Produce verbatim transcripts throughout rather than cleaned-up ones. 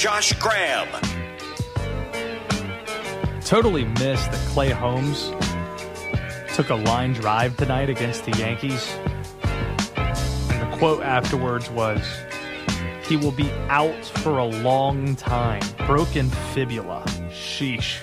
Josh Graham. Totally missed that Clay Holmes took a line drive tonight against the Yankees. And the quote afterwards was, "He will be out for a long time. Broken fibula. Sheesh."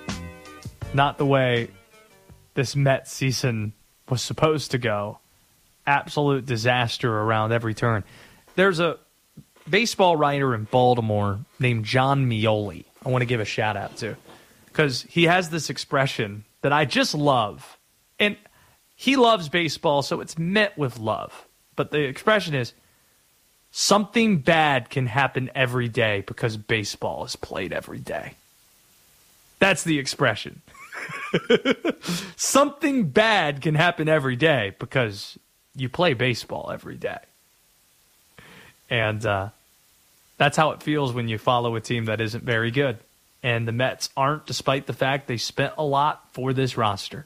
Not the way this Mets season was supposed to go. Absolute disaster around every turn. There's a baseball writer in Baltimore named John Mioli I want to give a shout out to, because he has this expression that I just love. And he loves baseball, so it's met with love. But the expression is, something bad can happen every day because baseball is played every day. That's the expression. Something bad can happen every day because you play baseball every day. And uh, that's how it feels when you follow a team that isn't very good. And the Mets aren't, despite the fact they spent a lot for this roster.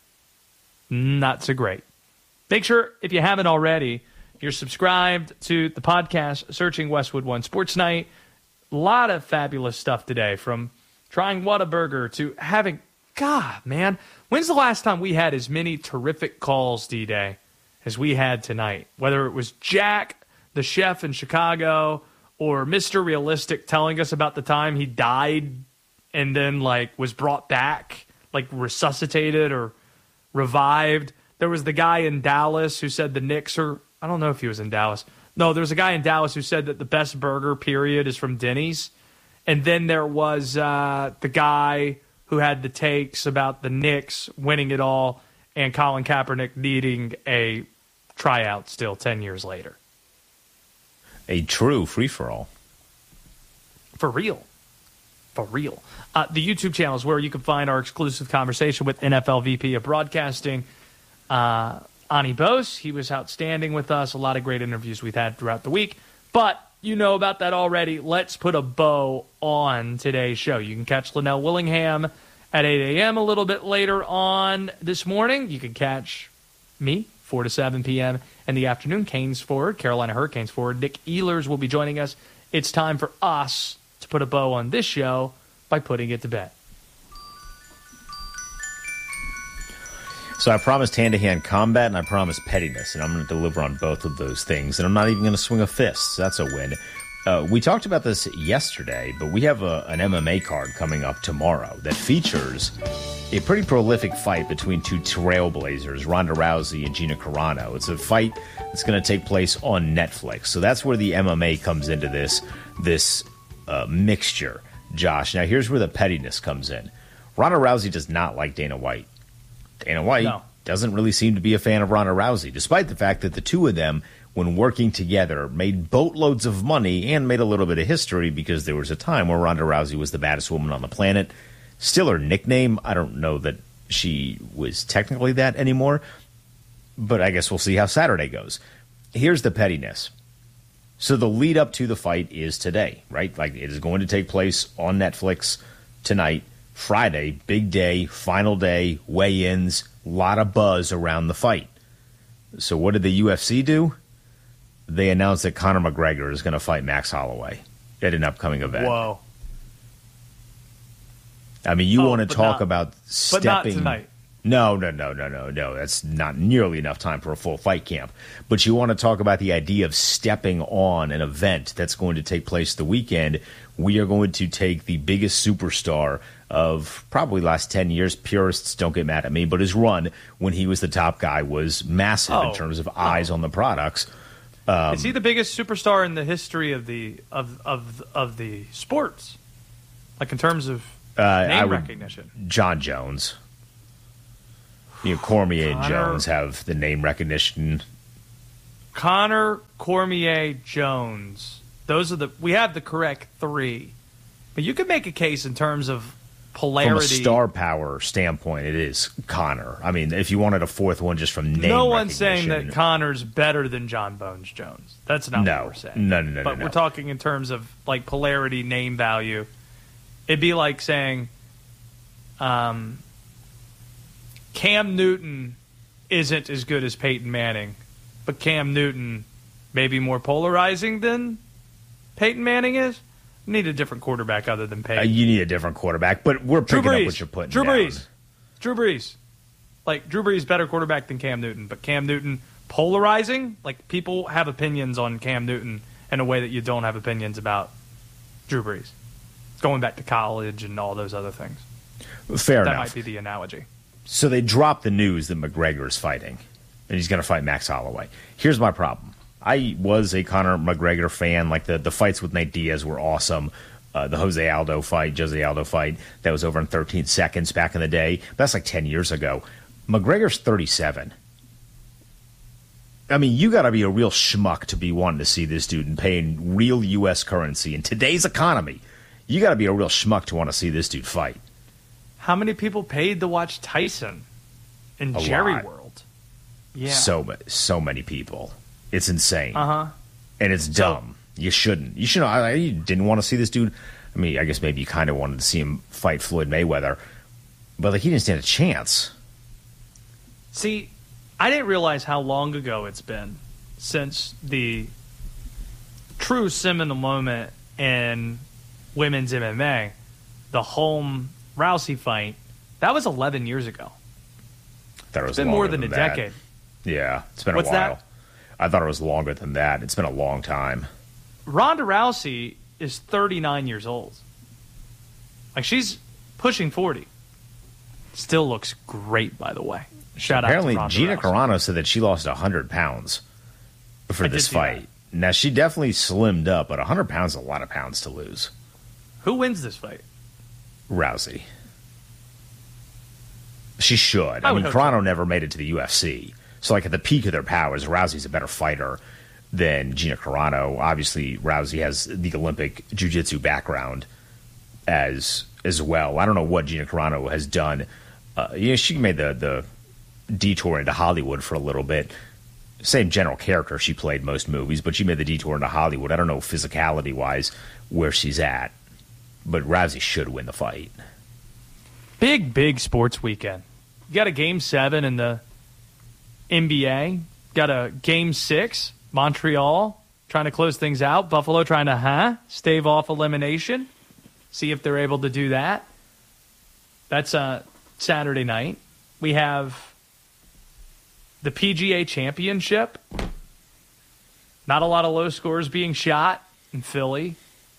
Not so great. Make sure, if you haven't already, you're subscribed to the podcast, searching Westwood One Sports Night. A lot of fabulous stuff today, from trying Whataburger to having... God, man, when's the last time we had as many terrific calls, D-Day, as we had tonight? Whether it was Jack, the chef in Chicago, or Mister Realistic telling us about the time he died and then, like, was brought back, like, resuscitated or revived. There was the guy in Dallas who said the Knicks are... I don't know if he was in Dallas. No, there was a guy in Dallas who said that the best burger, period, is from Denny's. And then there was uh, the guy who had the takes about the Knicks winning it all and Colin Kaepernick needing a tryout still ten years later. A true free-for-all. For real. For real. Uh, the YouTube channel is where you can find our exclusive conversation with N F L V P of Broadcasting, uh, Ani Bose. He was outstanding with us. A lot of great interviews we've had throughout the week. But you know about that already. Let's put a bow on today's show. You can catch Linnell Willingham at eight a.m. a little bit later on this morning. You can catch me four to seven p.m. in the afternoon. Canes forward, Carolina Hurricanes forward. Nick Ehlers will be joining us. It's time for us to put a bow on this show by putting it to bed. So I promised hand-to-hand combat, and I promised pettiness, and I'm going to deliver on both of those things, and I'm not even going to swing a fist. So that's a win. Uh, we talked about this yesterday, but we have a, an M M A card coming up tomorrow that features a pretty prolific fight between two trailblazers, Ronda Rousey and Gina Carano. It's a fight that's going to take place on Netflix. So that's where the M M A comes into this, this uh, mixture, Josh. Now, here's where the pettiness comes in. Ronda Rousey does not like Dana White. Dana White no. doesn't really seem to be a fan of Ronda Rousey, despite the fact that the two of them, when working together, made boatloads of money and made a little bit of history, because there was a time where Ronda Rousey was the baddest woman on the planet. Still her nickname. I don't know that she was technically that anymore, but I guess we'll see how Saturday goes. Here's the pettiness. So the lead up to the fight is today, right? Like, it is going to take place on Netflix tonight. Friday, big day, final day, weigh-ins, a lot of buzz around the fight. So what did the U F C do? They announced that Conor McGregor is going to fight Max Holloway at an upcoming event. Whoa. I mean, you oh, want to talk not, about stepping... But not tonight. No, no, no, no, no, no. That's not nearly enough time for a full fight camp. But you want to talk about the idea of stepping on an event that's going to take place the weekend. We are going to take the biggest superstar of probably the last ten years. Purists, don't get mad at me, but his run when he was the top guy was massive oh, in terms of eyes oh. on the products. Um, Is he the biggest superstar in the history of the of of of the sports? Like, in terms of uh, name would, recognition? John Jones. You know, Cormier and Conor, Jones have the name recognition. Conor, Cormier, Jones. Those are the we have the correct three. But you could make a case in terms of polarity. From a star power standpoint, it is Conor. I mean, if you wanted a fourth one just from name No one's recognition. saying that Conor's better than John Bones Jones. That's not no, what we're saying. No, no, no, But no, no. we're talking in terms of, like, polarity, name value. It'd be like saying um, Cam Newton isn't as good as Peyton Manning, but Cam Newton may be more polarizing than Peyton Manning is. Need a different quarterback other than Peyton. Uh, you need a different quarterback, but we're picking up what you're putting Drew down. Brees. Drew Brees. Like, Drew Brees better quarterback than Cam Newton, but Cam Newton polarizing. Like, people have opinions on Cam Newton in a way that you don't have opinions about Drew Brees. Going back to college and all those other things. Fair that enough. That might be the analogy. So they dropped the news that McGregor is fighting, and he's going to fight Max Holloway. Here's my problem. I was a Conor McGregor fan. Like, the, the fights with Nate Diaz were awesome. Uh, the Jose Aldo fight, Jose Aldo fight, that was over in thirteen seconds back in the day. That's like ten years ago. McGregor's thirty-seven. I mean, you got to be a real schmuck to be wanting to see this dude and paying real U S currency. In today's economy, you got to be a real schmuck to want to see this dude fight. How many people paid to watch Tyson in a Jerry lot. World? Yeah. So, so many people. It's insane. Uh-huh. And it's dumb. So, You shouldn't. You should. I, I didn't want to see this dude. I mean, I guess maybe you kind of wanted to see him fight Floyd Mayweather, but like he didn't stand a chance. See, I didn't realize how long ago it's been since the true seminal moment in women's M M A, the Holm Rousey fight. That was eleven years ago. I thought it was it's been more than, than a that. decade. Yeah, it's been What's a while. That? I thought it was longer than that. It's been a long time. Ronda Rousey is thirty-nine years old. Like, she's pushing forty. Still looks great, by the way. Shout Apparently, out to Gina Rousey. Carano said that she lost one hundred pounds for I this did see fight. that. Now, she definitely slimmed up, but one hundred pounds is a lot of pounds to lose. Who wins this fight? Rousey. She should. I I, would mean, hope Carano so. never made it to the U F C. So, like, at the peak of their powers, Rousey's a better fighter than Gina Carano. Obviously, Rousey has the Olympic jiu-jitsu background as as well. I don't know what Gina Carano has done. Uh, you know, she made the, the detour into Hollywood for a little bit. Same general character she played most movies, but she made the detour into Hollywood. I don't know physicality-wise where she's at, but Rousey should win the fight. Big, big sports weekend. You got a game seven in the N B A. Got a game six. Montreal trying to close things out. Buffalo trying to, huh, stave off elimination. See if they're able to do that. That's uh, Saturday night. We have the P G A Championship. Not a lot of low scores being shot in Philly.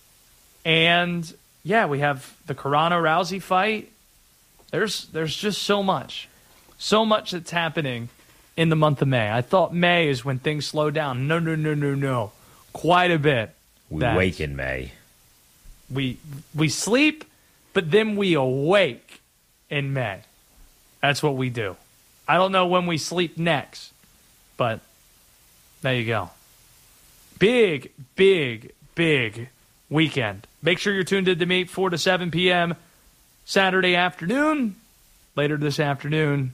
And, yeah, we have the Carano-Rousey fight. There's there's just so much. So much that's happening in the month of May. I thought May is when things slow down. No, no, no, no, no. Quite a bit. We That wake in May. We we sleep, but then we awake in May. That's what we do. I don't know when we sleep next, but there you go. Big, big, big weekend. Make sure you're tuned in to me, four to seven p.m. Saturday afternoon. Later this afternoon,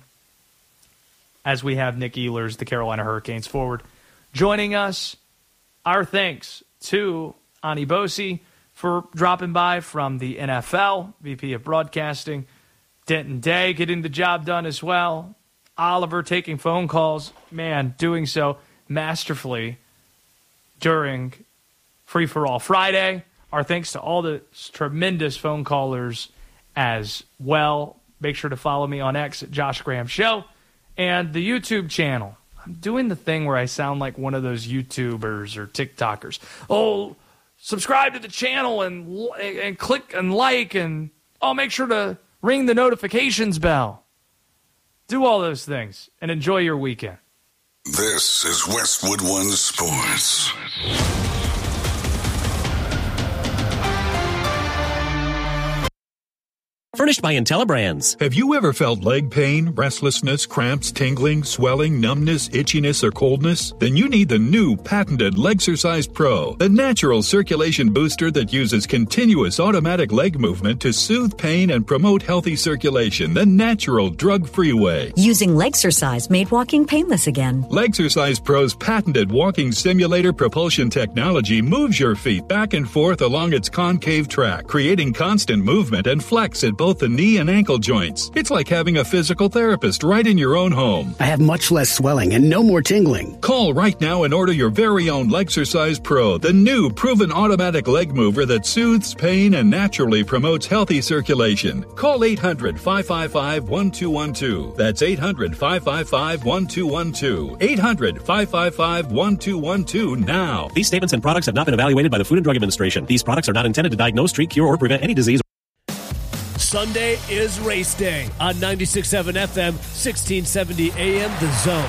as we have Nick Ehlers, the Carolina Hurricanes forward, joining us. Our thanks to Ani Bosi for dropping by from the N F L, V P of Broadcasting. Denton Day getting the job done as well. Oliver taking phone calls. Man, doing so masterfully during Free For All Friday. Our thanks to all the tremendous phone callers as well. Make sure to follow me on X at Josh Graham Show and the YouTube channel. I'm doing the thing where I sound like one of those YouTubers or TikTokers. Oh, subscribe to the channel and and click and like and oh, make sure to ring the notifications bell. Do all those things and enjoy your weekend. This is Westwood One Sports. Furnished by IntelliBrands. Have you ever felt leg pain, restlessness, cramps, tingling, swelling, numbness, itchiness, or coldness? Then you need the new patented Legsercise Pro, the natural circulation booster that uses continuous automatic leg movement to soothe pain and promote healthy circulation the natural drug-free way. Using Legsercise made walking painless again. Legsercise Pro's patented walking simulator propulsion technology moves your feet back and forth along its concave track, creating constant movement and flex at both both the knee and ankle joints. It's like having a physical therapist right in your own home. I have much less swelling and no more tingling. Call right now and order your very own Legsercise Pro, the new proven automatic leg mover that soothes pain and naturally promotes healthy circulation. Call eight hundred, five five five, one two one two. That's eight hundred, five five five, one two one two. eight hundred, five five five, one two one two now. These statements and products have not been evaluated by the Food and Drug Administration. These products are not intended to diagnose, treat, cure, or prevent any disease. Sunday is race day on ninety-six point seven F M, sixteen seventy A M, The Zone.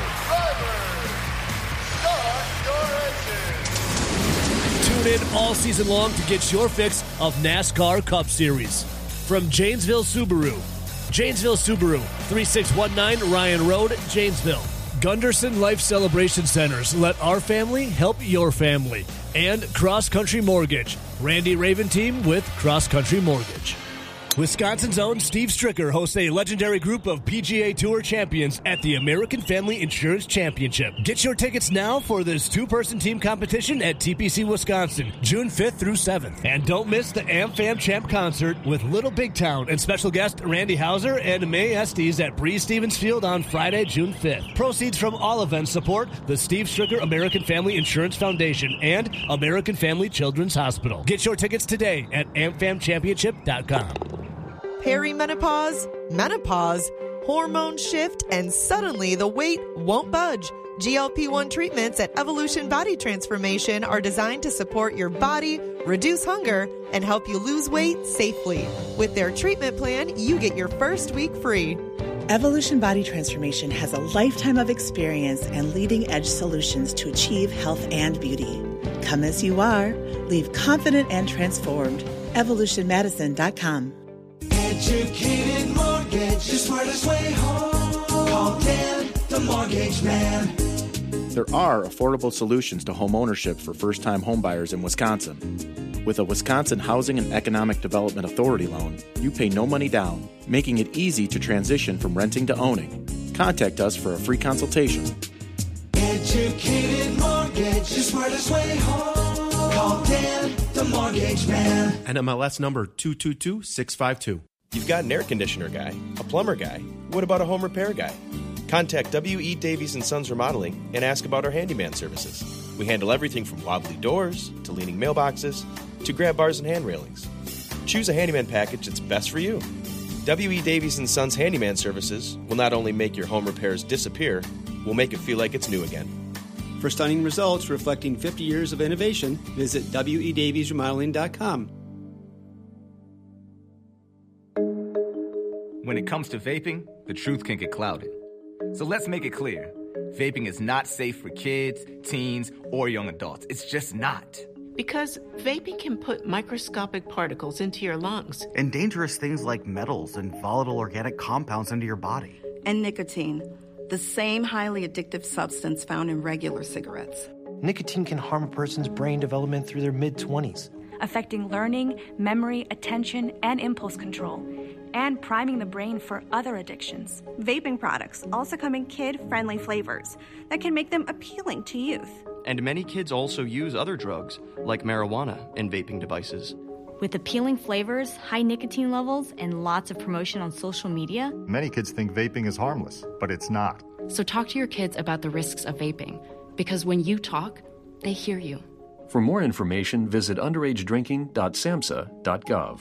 Tune in all season long to get your fix of NASCAR Cup Series. From Janesville Subaru. Janesville Subaru, thirty-six nineteen Ryan Road, Janesville. Gunderson Life Celebration Centers. Let our family help your family. And Cross Country Mortgage. Randy Raven team with Cross Country Mortgage. Wisconsin's own Steve Stricker hosts a legendary group of P G A Tour champions at the American Family Insurance Championship. Get your tickets now for this two-person team competition at T P C Wisconsin, June fifth through seventh. And don't miss the AmFam Champ concert with Little Big Town and special guest Randy Hauser and May Estes at Breeze Stevens Field on Friday, June fifth. Proceeds from all events support the Steve Stricker American Family Insurance Foundation and American Family Children's Hospital. Get your tickets today at am fam championship dot com. Perimenopause, menopause, hormone shift, and suddenly the weight won't budge. G L P one treatments at Evolution Body Transformation are designed to support your body, reduce hunger, and help you lose weight safely. With their treatment plan, you get your first week free. Evolution Body Transformation has a lifetime of experience and leading-edge solutions to achieve health and beauty. Come as you are. Leave confident and transformed. evolution madison dot com. Educated Mortgage, the smartest way home. Call Dan, the Mortgage Man. There are affordable solutions to home ownership for first-time homebuyers in Wisconsin. With a Wisconsin Housing and Economic Development Authority loan, you pay no money down, making it easy to transition from renting to owning. Contact us for a free consultation. Educated Mortgage, the smartest way home. Call Dan, the Mortgage Man. N M L S number two two two six five two. You've got an air conditioner guy, a plumber guy. What about a home repair guy? Contact W E. Davies and Sons Remodeling and ask about our handyman services. We handle everything from wobbly doors to leaning mailboxes to grab bars and hand railings. Choose a handyman package that's best for you. W E. Davies and Sons Handyman Services will not only make your home repairs disappear, we'll make it feel like it's new again. For stunning results reflecting fifty years of innovation, visit W E Davies Remodeling dot com. When it comes to vaping, the truth can get clouded. So let's make it clear. Vaping is not safe for kids, teens, or young adults. It's just not. Because vaping can put microscopic particles into your lungs. And dangerous things like metals and volatile organic compounds into your body. And nicotine, the same highly addictive substance found in regular cigarettes. Nicotine can harm a person's brain development through their mid-twenties. Affecting learning, memory, attention, and impulse control. And priming the brain for other addictions. Vaping products also come in kid-friendly flavors that can make them appealing to youth. And many kids also use other drugs, like marijuana, in vaping devices. With appealing flavors, high nicotine levels, and lots of promotion on social media, many kids think vaping is harmless, but it's not. So talk to your kids about the risks of vaping, because when you talk, they hear you. For more information, visit underage drinking dot samhsa dot gov.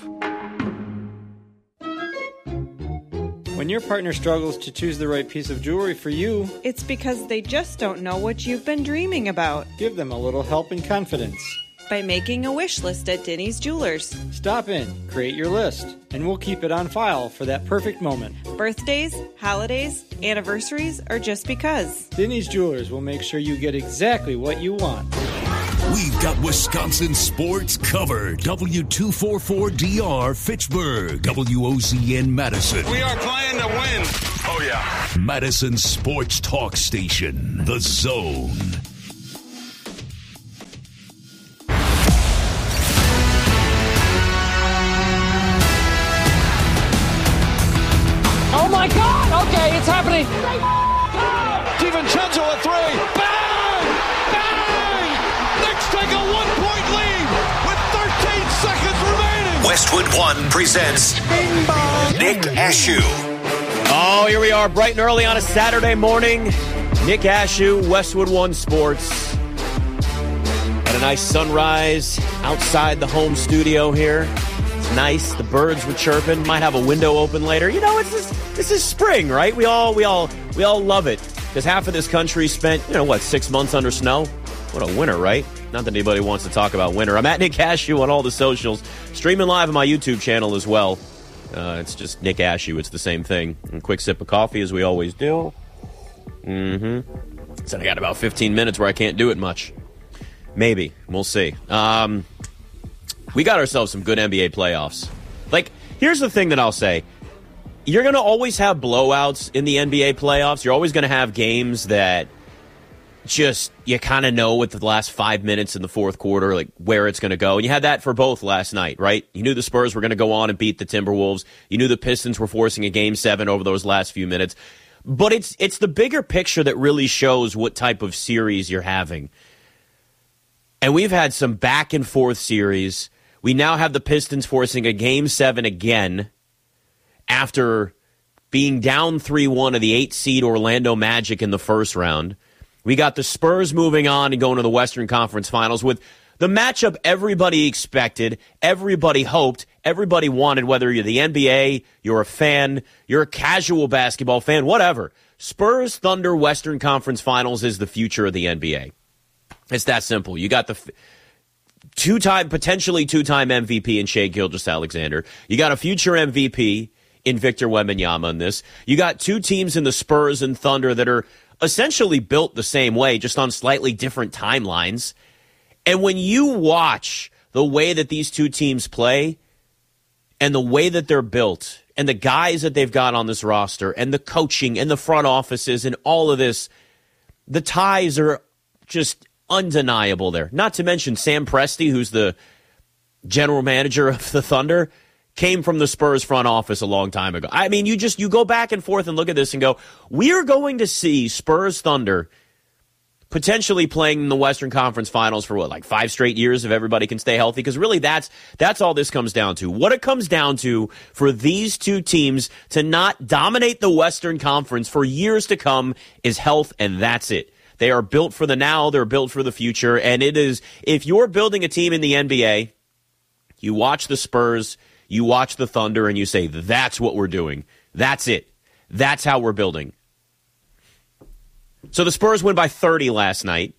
When your partner struggles to choose the right piece of jewelry for you, it's because they just don't know what you've been dreaming about. Give them a little help and confidence by making a wish list at Denny's Jewelers. Stop in, create your list, and we'll keep it on file for that perfect moment. Birthdays, holidays, anniversaries, or just because. Denny's Jewelers will make sure you get exactly what you want. We've got Wisconsin sports covered. W two forty-four D R Fitchburg. W O Z N Madison. We are playing to win. Oh, yeah. Madison Sports Talk Station. The Zone. Oh, my God. Okay, it's happening. DiVincenzo a three. Bang! Bang! Knicks take a one-point lead with thirteen seconds remaining. Westwood One presents Nick Ashew. Oh, here we are, bright and early on a Saturday morning. Nick Ashew, Westwood One Sports. Had a nice sunrise outside the home studio here. It's nice. The birds were chirping. Might have a window open later. You know, it's this, this is spring, right? We all we all we all love it because half of this country spent, you know, what, six months under snow. What a winter, right? Not that anybody wants to talk about winter. I'm at Nick Ashew on all the socials, streaming live on my YouTube channel as well. Uh, it's just Nick Ashew. It's the same thing. And a quick sip of coffee, as we always do. Mm-hmm. So I got about fifteen minutes where I can't do it much. Maybe. We'll see. Um, we got ourselves some good N B A playoffs. Like, here's the thing that I'll say. You're going to always have blowouts in the N B A playoffs. You're always going to have games that just, you kind of know with the last five minutes in the fourth quarter, like, where it's going to go. And you had that for both last night, right? You knew the Spurs were going to go on and beat the Timberwolves. You knew the Pistons were forcing a game seven over those last few minutes. But it's it's the bigger picture that really shows what type of series you're having. And we've had some back-and-forth series. We now have the Pistons forcing a game seven again after being down three one to the eight-seed Orlando Magic in the first round. We got the Spurs moving on and going to the Western Conference Finals with the matchup everybody expected, everybody hoped, everybody wanted, whether you're the N B A, you're a fan, you're a casual basketball fan, whatever. Spurs Thunder Western Conference Finals is the future of the N B A. It's that simple. You got the f- two-time, potentially two-time M V P in Shai Gilgeous-Alexander. You got a future M V P in Victor Wembanyama in this. You got two teams in the Spurs and Thunder that are essentially built the same way, just on slightly different timelines. And when you watch the way that these two teams play and the way that they're built and the guys that they've got on this roster and the coaching and the front offices and all of this, the ties are just undeniable there. Not to mention Sam Presti, who's the general manager of the Thunder, came from the Spurs front office a long time ago. I mean, you just, you go back and forth and look at this and go, we're going to see Spurs Thunder potentially playing in the Western Conference Finals for what, like five straight years if everybody can stay healthy? Because really that's, that's all this comes down to. What it comes down to for these two teams to not dominate the Western Conference for years to come is health, and that's it. They are built for the now, they're built for the future, and it is, if you're building a team in the N B A, you watch the Spurs, you watch the Thunder, and you say, that's what we're doing. That's it. That's how we're building. So the Spurs win by thirty last night,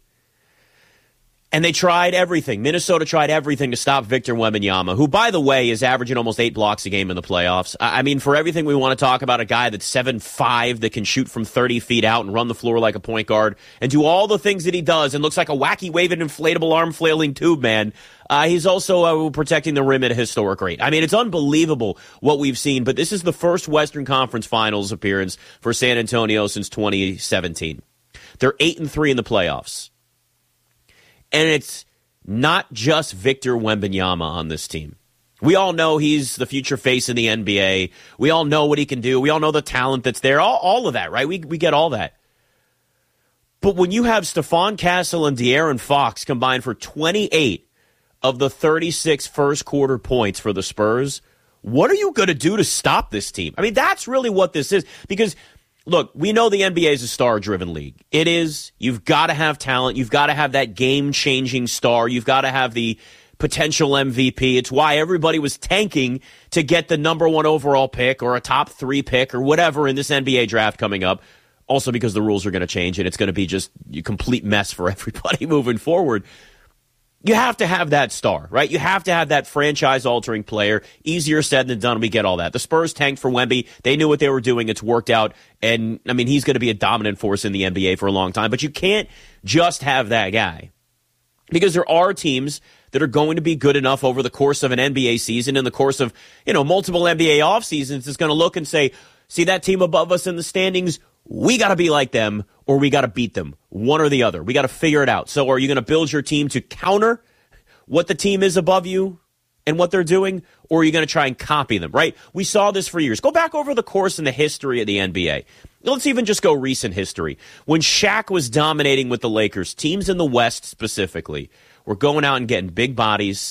and they tried everything. Minnesota tried everything to stop Victor Wembanyama, who, by the way, is averaging almost eight blocks a game in the playoffs. I mean, for everything we want to talk about a guy that's seven five that can shoot from thirty feet out and run the floor like a point guard and do all the things that he does and looks like a wacky waving inflatable arm flailing tube man, uh, he's also uh, protecting the rim at a historic rate. I mean, it's unbelievable what we've seen, but this is the first Western Conference Finals appearance for San Antonio since twenty seventeen. They're eight and three in the playoffs. And it's not just Victor Wembanyama on this team. We all know he's the future face in the N B A. We all know what he can do. We all know the talent that's there. All, all of that, right? We we get all that. But when you have Stephon Castle and De'Aaron Fox combined for twenty-eight of the thirty-six first quarter points for the Spurs, what are you going to do to stop this team? I mean, that's really what this is. Because look, we know the N B A is a star-driven league. It is. You've got to have talent. You've got to have that game-changing star. You've got to have the potential M V P. It's why everybody was tanking to get the number one overall pick or a top three pick or whatever in this N B A draft coming up. Also because the rules are going to change and it's going to be just a complete mess for everybody moving forward. You have to have that star, right? You have to have that franchise-altering player. Easier said than done. We get all that. The Spurs tanked for Wemby. They knew what they were doing. It's worked out. And, I mean, he's going to be a dominant force in the N B A for a long time. But you can't just have that guy. Because there are teams that are going to be good enough over the course of an N B A season, in the course of, you know, multiple N B A off seasons, that's going to look and say, see that team above us in the standings? We got to be like them, or we got to beat them. One or the other. We got to figure it out. So are you going to build your team to counter what the team is above you and what they're doing, or are you going to try and copy them, right? We saw this for years. Go back over the course in the history of the N B A. Let's even just go recent history. When Shaq was dominating with the Lakers, teams in the West specifically were going out and getting big bodies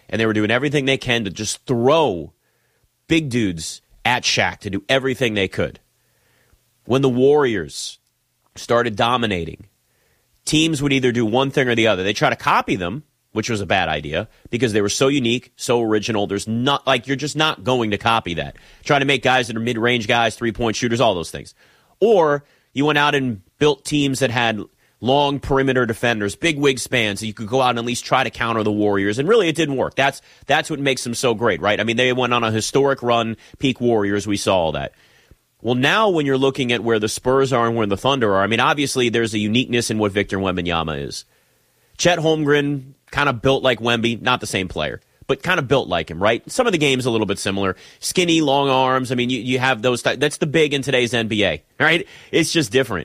and they were doing everything they can to just throw big dudes at Shaq, to do everything they could. When the Warriors started dominating, teams would either do one thing or the other. They try to copy them, which was a bad idea because they were so unique, so original. There's not, like, you're just not going to copy that. Try to make guys that are mid-range guys, three-point shooters, all those things. Or you went out and built teams that had long perimeter defenders, big wingspans, so you could go out and at least try to counter the Warriors. And really, it didn't work. That's that's what makes them so great, right? I mean, they went on a historic run, peak Warriors. We saw all that. Well, now when you're looking at where the Spurs are and where the Thunder are, I mean, obviously there's a uniqueness in what Victor Wembanyama is. Chet Holmgren, kind of built like Wemby, not the same player, but kind of built like him, right? Some of the games a little bit similar. Skinny, long arms. I mean, you, you have those. That's the big in today's N B A, right? It's just different.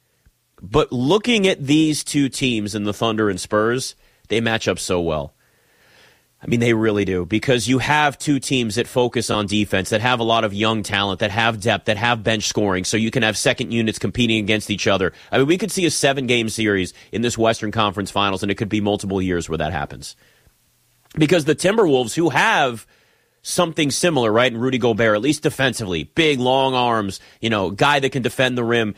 But looking at these two teams in the Thunder and Spurs, they match up so well. I mean, they really do, because you have two teams that focus on defense, that have a lot of young talent, that have depth, that have bench scoring, so you can have second units competing against each other. I mean, we could see a seven-game series in this Western Conference Finals, and it could be multiple years where that happens. Because the Timberwolves, who have something similar, right, in Rudy Gobert, at least defensively, big, long arms, you know, guy that can defend the rim.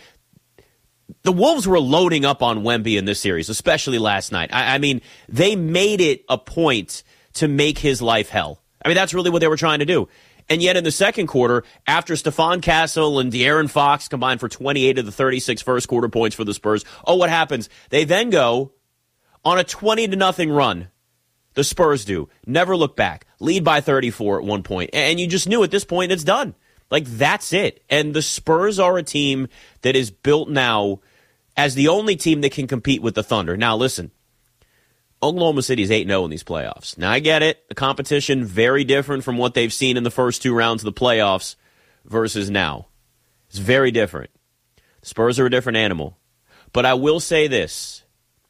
The Wolves were loading up on Wemby in this series, especially last night. I, I mean, they made it a point to make his life hell. I mean, that's really what they were trying to do. And yet in the second quarter, after Stephon Castle and De'Aaron Fox combined for twenty-eight of the thirty-six first quarter points for the Spurs, oh, what happens? They then go on a twenty to nothing run. The Spurs do. Never look back. Lead by thirty-four at one point. And you just knew at this point it's done. Like, that's it. And the Spurs are a team that is built now as the only team that can compete with the Thunder. Now, listen, Oklahoma City is eight and oh in these playoffs. Now, I get it. The competition, very different from what they've seen in the first two rounds of the playoffs versus now. It's very different. The Spurs are a different animal. But I will say this.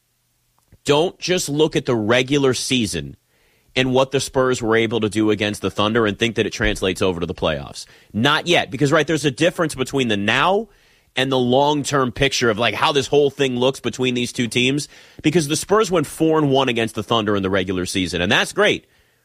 Don't just look at the regular season and what the Spurs were able to do against the Thunder and think that it translates over to the playoffs. Not yet, because, right, there's a difference between the now and the long-term picture of, like, how this whole thing looks between these two teams, because the Spurs went four and one against the Thunder in the regular season, and that's great.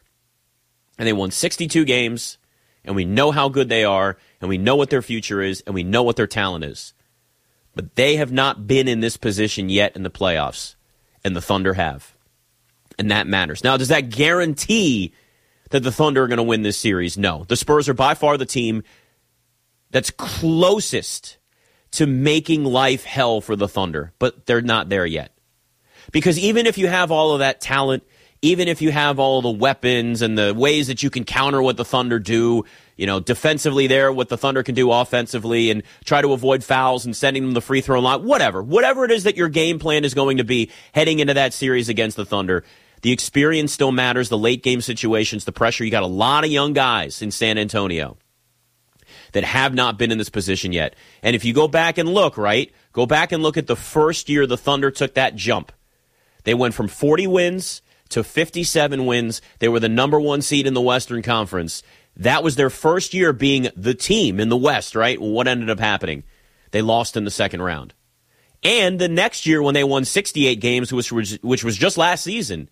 And they won sixty-two games, and we know how good they are, and we know what their future is, and we know what their talent is. But they have not been in this position yet in the playoffs, and the Thunder have. And that matters. Now, does that guarantee that the Thunder are going to win this series? No. The Spurs are by far the team that's closest to making life hell for the Thunder, but they're not there yet. Because even if you have all of that talent, even if you have all the weapons and the ways that you can counter what the Thunder do, you know, defensively there, what the Thunder can do offensively, and try to avoid fouls and sending them the free throw line, whatever. Whatever it is that your game plan is going to be heading into that series against the Thunder, the experience still matters, the late game situations, the pressure. You got a lot of young guys in San Antonio that have not been in this position yet. And if you go back and look, right, go back and look at the first year the Thunder took that jump. They went from forty wins to fifty-seven wins. They were the number one seed in the Western Conference. That was their first year being the team in the West, right? What ended up happening? They lost in the second round. And the next year when they won sixty-eight games, which was, which was just last season,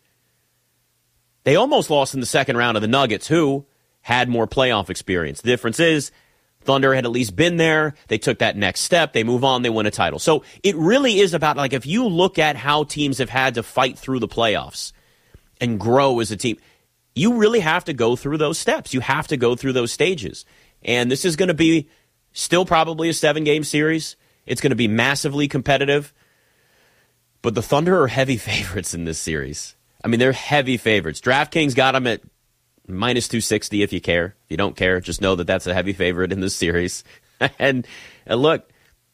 they almost lost in the second round of the Nuggets, who had more playoff experience. The difference is Thunder had at least been there. They took that next step. They move on. They win a title. So it really is about, like, if you look at how teams have had to fight through the playoffs and grow as a team, you really have to go through those steps. You have to go through those stages. And this is going to be still probably a seven-game series. It's going to be massively competitive. But the Thunder are heavy favorites in this series. I mean, they're heavy favorites. DraftKings got them at minus two sixty if you care. If you don't care, just know that that's a heavy favorite in this series. and, and look,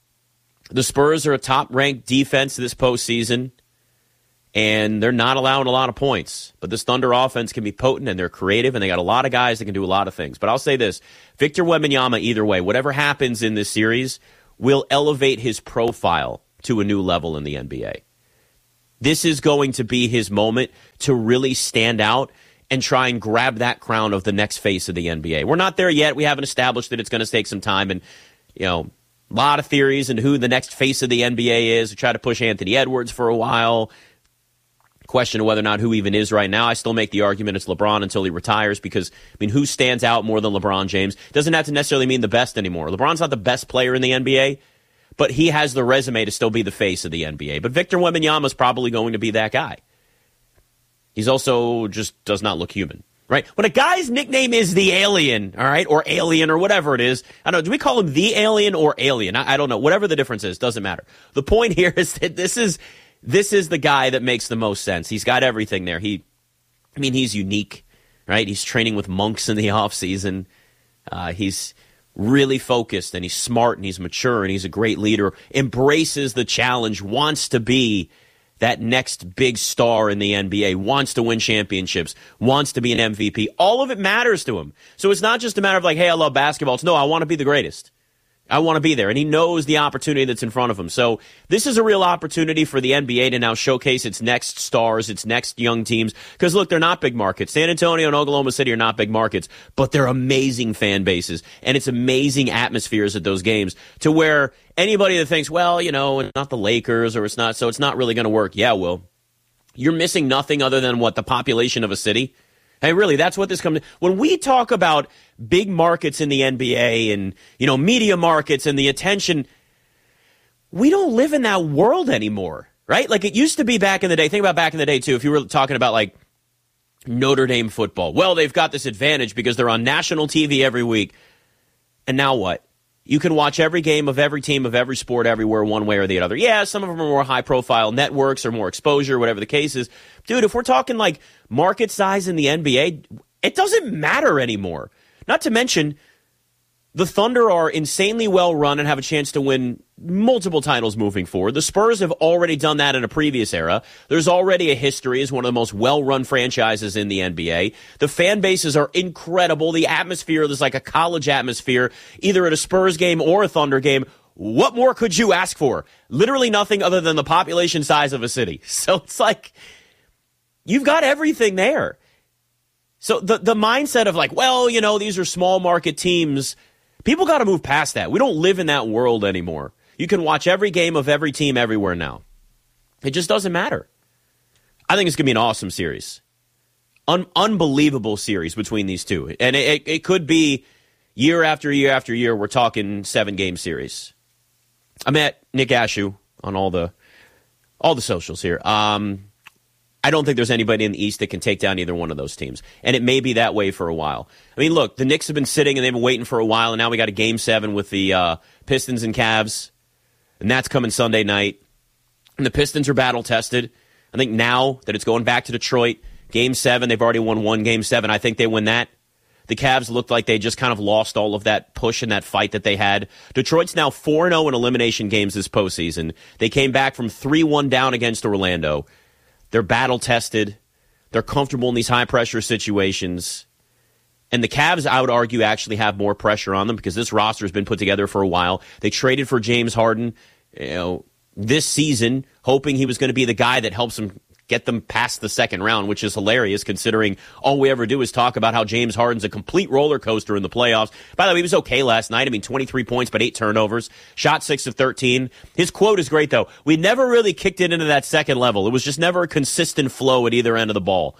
the Spurs are a top-ranked defense this postseason, and they're not allowing a lot of points. But this Thunder offense can be potent, and they're creative, and they got a lot of guys that can do a lot of things. But I'll say this, Victor Wembanyama, either way, whatever happens in this series, will elevate his profile to a new level in the N B A. This is going to be his moment to really stand out and try and grab that crown of the next face of the N B A. We're not there yet. We haven't established that it's going to take some time, and, you know, a lot of theories and who the next face of the N B A is. We tried to push Anthony Edwards for a while. Question of whether or not who even is right now. I still make the argument it's LeBron until he retires because, I mean, who stands out more than LeBron James? Doesn't have to necessarily mean the best anymore. LeBron's not the best player in the N B A, but he has the resume to still be the face of the N B A. But Victor Wembanyama is probably going to be that guy. He's also just does not look human, right? When a guy's nickname is the Alien, all right, or Alien or whatever it is, I don't know, do we call him the Alien or Alien? I, I don't know. Whatever the difference is, doesn't matter. The point here is that this is... This is the guy that makes the most sense. He's got everything there. He, I mean, he's unique, right? He's training with monks in the offseason. Uh, he's really focused, and he's smart, and he's mature, and he's a great leader, embraces the challenge, wants to be that next big star in the N B A, wants to win championships, wants to be an M V P. All of it matters to him. So it's not just a matter of like, hey, I love basketball. It's no, I want to be the greatest. I want to be there. And he knows the opportunity that's in front of him. So this is a real opportunity for the N B A to now showcase its next stars, its next young teams. Because, look, they're not big markets. San Antonio and Oklahoma City are not big markets, but they're amazing fan bases. And it's amazing atmospheres at those games to where anybody that thinks, well, you know, it's not the Lakers or it's not, so it's not really going to work. Yeah, well, you're missing nothing other than what the population of a city. Hey, really, that's what this comes to. When we talk about big markets in the N B A and, you know, media markets and the attention, we don't live in that world anymore, right? Like it used to be back in the day. Think about back in the day, too, if you were talking about, like, Notre Dame football. Well, they've got this advantage because they're on national T V every week. And now what? You can watch every game of every team of every sport everywhere one way or the other. Yeah, some of them are more high-profile networks or more exposure, whatever the case is. Dude, if we're talking like market size in the N B A, it doesn't matter anymore. Not to mention, the Thunder are insanely well-run and have a chance to win multiple titles moving forward. The Spurs have already done that in a previous era. There's already a history as one of the most well-run franchises in the N B A. The fan bases are incredible. The atmosphere is like a college atmosphere, either at a Spurs game or a Thunder game. What more could you ask for? Literally nothing other than the population size of a city. So it's like, you've got everything there. So the, the mindset of like, well, you know, these are small market teams, people got to move past that. We don't live in that world anymore. You can watch every game of every team everywhere now. It just doesn't matter. I think it's going to be an awesome series. Un- unbelievable series between these two. And it, it, it could be year after year after year, we're talking seven-game series. I'm at Nick Ashew on all the all the socials here. Um, I don't think there's anybody in the East that can take down either one of those teams. And it may be that way for a while. I mean, look, the Knicks have been sitting and they've been waiting for a while, and now we got a game seven with the uh, Pistons and Cavs, and that's coming Sunday night. And the Pistons are battle-tested. I think now that it's going back to Detroit, game seven, they've already won one game seven. I think they win that. The Cavs looked like they just kind of lost all of that push and that fight that they had. Detroit's now four and oh in elimination games this postseason. They came back from three one down against Orlando. They're battle-tested. They're comfortable in these high-pressure situations. And the Cavs, I would argue, actually have more pressure on them because this roster has been put together for a while. They traded for James Harden, you know, this season, hoping he was going to be the guy that helps them get them past the second round, which is hilarious considering all we ever do is talk about how James Harden's a complete roller coaster in the playoffs. By the way, he was okay last night. I mean, twenty-three points, but eight turnovers. Shot six of thirteen. His quote is great, though. We never really kicked it into that second level. It was just never a consistent flow at either end of the ball.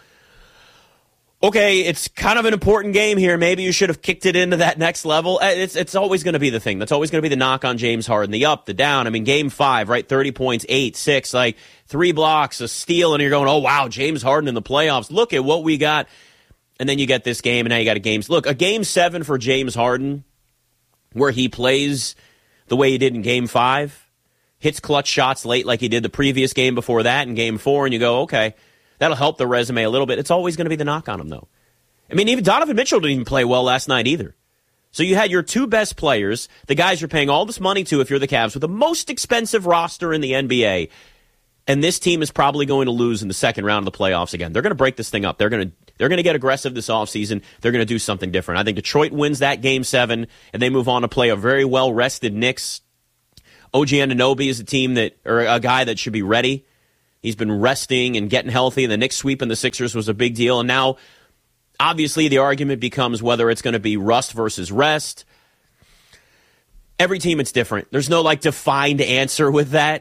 Okay, it's kind of an important game here. Maybe you should have kicked it into that next level. It's it's always going to be the thing. That's always going to be the knock on James Harden. The up, the down. I mean, game five, right? thirty points, eight, six, like three blocks, a steal, and you're going, oh, wow, James Harden in the playoffs. Look at what we got. And then you get this game, and now you got a game. Look, a game seven for James Harden where he plays the way he did in game five, hits clutch shots late like he did the previous game before that in game four, and you go, okay, that'll help the resume a little bit. It's always going to be the knock on him, though. I mean, even Donovan Mitchell didn't even play well last night either. So you had your two best players, the guys you're paying all this money to if you're the Cavs, with the most expensive roster in the N B A, and this team is probably going to lose in the second round of the playoffs again. They're going to break this thing up. They're going to they're going to get aggressive this offseason. They're going to do something different. I think Detroit wins that game seven, and they move on to play a very well-rested Knicks. O G Anunoby is a team that, or a guy that should be ready. He's been resting and getting healthy, and the Knicks sweeping the Sixers was a big deal. And now, obviously, the argument becomes whether it's going to be rust versus rest. Every team, it's different. There's no, like, defined answer with that.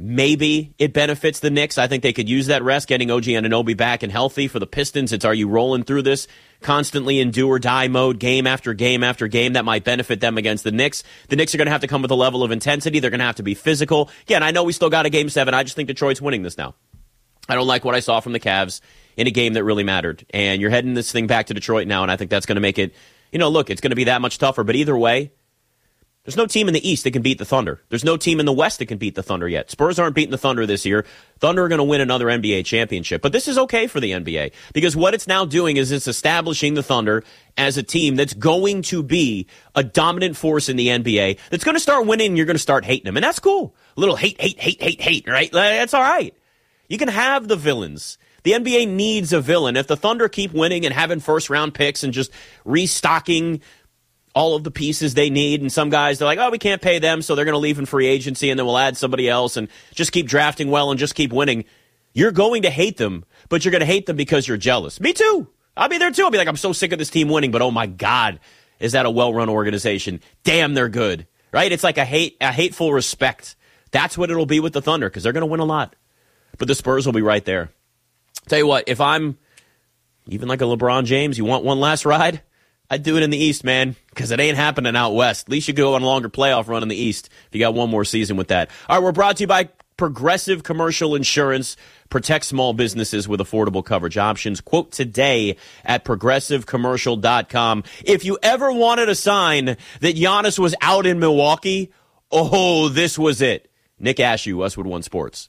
maybe it benefits the Knicks. I think they could use that rest, getting O G Anunoby back and healthy. For the Pistons, it's are you rolling through this constantly in do-or-die mode, game after game after game? That might benefit them against the Knicks. The Knicks are going to have to come with a level of intensity. They're going to have to be physical. Again, I know we still got a game seven. I just think Detroit's winning this now. I don't like what I saw from the Cavs in a game that really mattered. And you're heading this thing back to Detroit now, and I think that's going to make it, you know, look, it's going to be that much tougher. But either way, there's no team in the East that can beat the Thunder. There's no team in the West that can beat the Thunder yet. Spurs aren't beating the Thunder this year. Thunder are going to win another N B A championship. But this is okay for the N B A because what it's now doing is it's establishing the Thunder as a team that's going to be a dominant force in the N B A, that's going to start winning and you're going to start hating them. And that's cool. A little hate, hate, hate, hate, hate, right? That's all right. You can have the villains. The N B A needs a villain. If the Thunder keep winning and having first-round picks and just restocking all of the pieces they need, and some guys, they're like, oh, we can't pay them, so they're going to leave in free agency, and then we'll add somebody else and just keep drafting well and just keep winning. You're going to hate them, but you're going to hate them because you're jealous. Me too. I'll be there too. I'll be like, I'm so sick of this team winning, but oh my God, is that a well-run organization? Damn, they're good, right? It's like a hate, a hateful respect. That's what it'll be with the Thunder because they're going to win a lot. But the Spurs will be right there. Tell you what, if I'm even like a LeBron James, you want one last ride? I'd do it in the East, man, because it ain't happening out West. At least you go on a longer playoff run in the East if you got one more season with that. All right, we're brought to you by Progressive Commercial Insurance. Protect small businesses with affordable coverage options. Quote today at progressive commercial dot com. If you ever wanted a sign that Giannis was out in Milwaukee, oh, this was it. Nick Ashew, Westwood One Sports.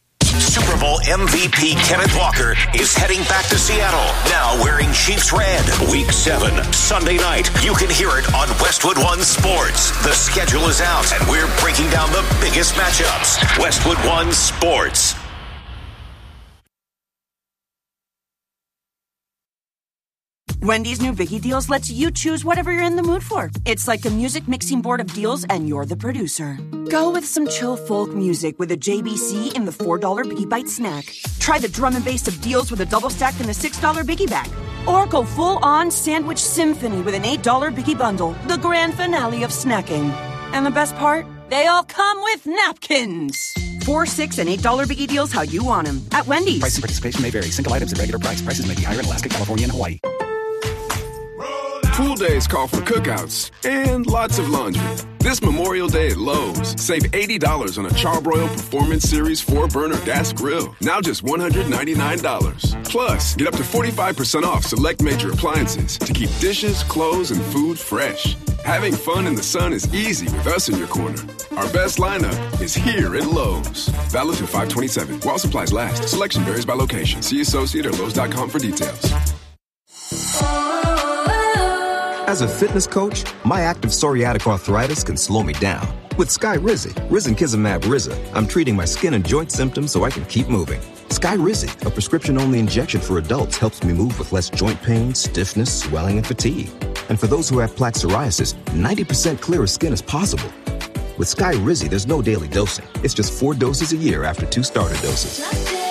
Super Bowl M V P Kenneth Walker is heading back to Seattle, now wearing Chiefs red. Week seven, Sunday night. You can hear it on Westwood One Sports. The schedule is out, and we're breaking down the biggest matchups. Westwood One Sports. Wendy's new Biggie Deals lets you choose whatever you're in the mood for. It's like a music mixing board of deals, and you're the producer. Go with some chill folk music with a J B C in the four dollar Biggie Bite snack. Try the drum and bass of deals with a double stack in the six dollar Biggie Bag. Or go full-on sandwich symphony with an eight dollar Biggie Bundle, the grand finale of snacking. And the best part? They all come with napkins. Four, six, and eight dollar Biggie Deals how you want them at Wendy's. Price and participation may vary. Single items at regular price. Prices may be higher in Alaska, California, and Hawaii. Pool days call for cookouts and lots of laundry. This Memorial Day at Lowe's, save eighty dollars on a Charbroil Performance Series four burner gas grill. Now just one hundred ninety-nine dollars. Plus, get up to forty-five percent off select major appliances to keep dishes, clothes, and food fresh. Having fun in the sun is easy with us in your corner. Our best lineup is here at Lowe's. Valid through five twenty-seven. While supplies last. Selection varies by location. See associate or Lowe's dot com for details. As a fitness coach, my active psoriatic arthritis can slow me down. With Skyrizi, Risankizumab Riza, I'm treating my skin and joint symptoms so I can keep moving. Skyrizi, a prescription-only injection for adults, helps me move with less joint pain, stiffness, swelling, and fatigue. And for those who have plaque psoriasis, ninety percent clearer skin is possible. With Skyrizi, there's no daily dosing. It's just four doses a year after two starter doses.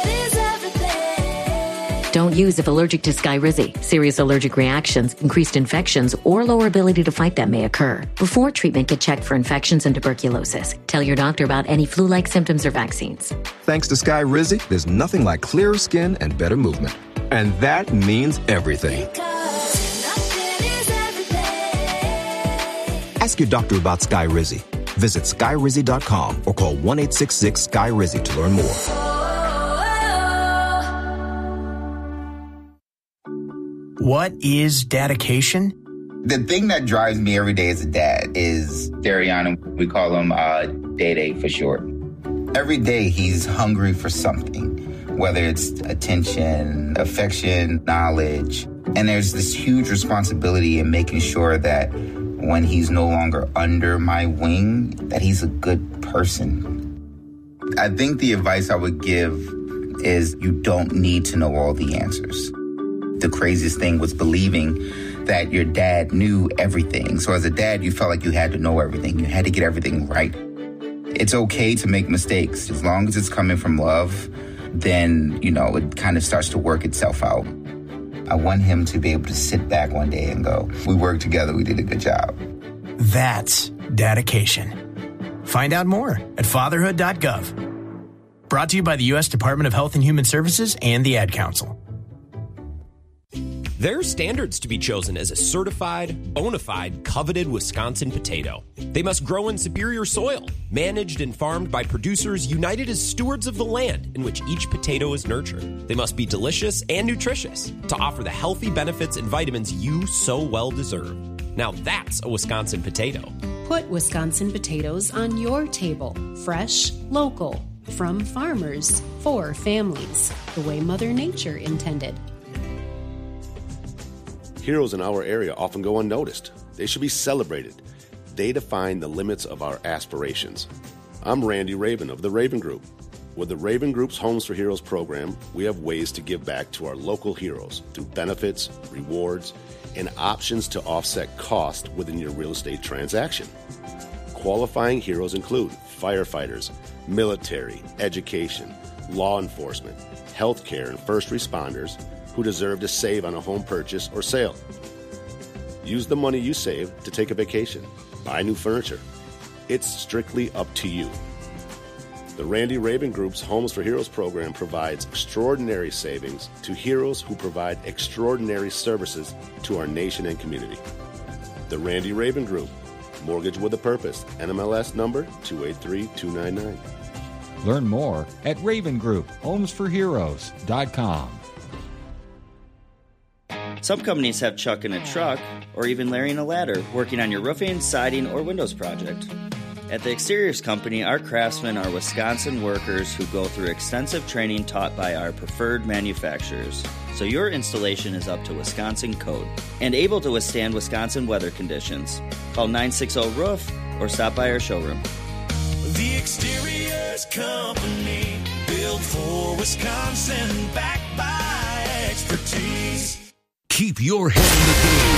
Don't use if allergic to Skyrizi. Serious allergic reactions, increased infections, or lower ability to fight them may occur. Before treatment, get checked for infections and tuberculosis. Tell your doctor about any flu-like symptoms or vaccines. Thanks to Skyrizi, there's nothing like clearer skin and better movement. And that means everything. Ask your doctor about Skyrizi. Visit Skyrizi dot com or call one eight six six S K Y R I Z I to learn more. What is dedication? The thing that drives me every day as a dad is Dariana. We call him uh, Day-Day for short. Every day he's hungry for something, whether it's attention, affection, knowledge. And there's this huge responsibility in making sure that when he's no longer under my wing, that he's a good person. I think the advice I would give is you don't need to know all the answers. The craziest thing was believing that your dad knew everything. So as a dad, you felt like you had to know everything. You had to get everything right. It's okay to make mistakes. As long as it's coming from love, then, you know, it kind of starts to work itself out. I want him to be able to sit back one day and go, we worked together, we did a good job. That's dedication. Find out more at fatherhood dot gov. Brought to you by the U S Department of Health and Human Services and the Ad Council. There are standards to be chosen as a certified, bona fide, coveted Wisconsin potato. They must grow in superior soil, managed and farmed by producers united as stewards of the land in which each potato is nurtured. They must be delicious and nutritious to offer the healthy benefits and vitamins you so well deserve. Now that's a Wisconsin potato. Put Wisconsin potatoes on your table. Fresh, local, from farmers, for families, the way Mother Nature intended. Heroes in our area often go unnoticed. They should be celebrated. They define the limits of our aspirations. I'm Randy Raven of the Raven Group. With the Raven Group's Homes for Heroes program, we have ways to give back to our local heroes through benefits, rewards, and options to offset cost within your real estate transaction. Qualifying heroes include firefighters, military, education, law enforcement, healthcare, and first responders who deserve to save on a home purchase or sale. Use the money you save to take a vacation, buy new furniture. It's strictly up to you. The Randy Raven Group's Homes for Heroes program provides extraordinary savings to heroes who provide extraordinary services to our nation and community. The Randy Raven Group, Mortgage with a Purpose, N M L S number two eight three two nine nine. Learn more at Raven Group Homes for Heroes dot com. Some companies have Chuck in a truck, or even Larry in a ladder, working on your roofing, siding, or windows project. At the Exteriors Company, our craftsmen are Wisconsin workers who go through extensive training taught by our preferred manufacturers, so your installation is up to Wisconsin code and able to withstand Wisconsin weather conditions. Call nine six zero roof or stop by our showroom. The Exteriors Company, built for Wisconsin, backed by expertise. Keep your head in the game